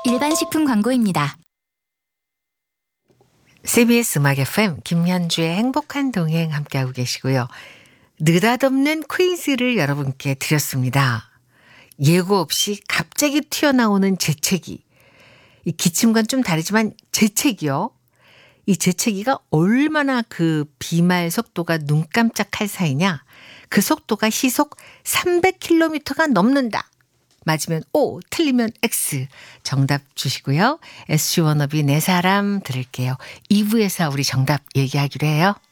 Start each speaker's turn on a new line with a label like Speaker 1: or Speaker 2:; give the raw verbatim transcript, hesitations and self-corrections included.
Speaker 1: 일반 식품 광고입니다.
Speaker 2: 씨비에스 음악 에프엠 김현주의 행복한 동행 함께하고 계시고요. 느닷없는 퀴즈를 여러분께 드렸습니다. 예고 없이 갑자기 튀어나오는 재채기. 이 기침과는 좀 다르지만 재채기요. 이 재채기가 얼마나 그 비말 속도가 눈 깜짝할 사이냐. 그 속도가 시속 삼백 킬로미터가 넘는다. 맞으면 O, 틀리면 X. 정답 주시고요. 에스지 워너비 내 사람 들을게요. 이 부에서 우리 정답 얘기하기로 해요.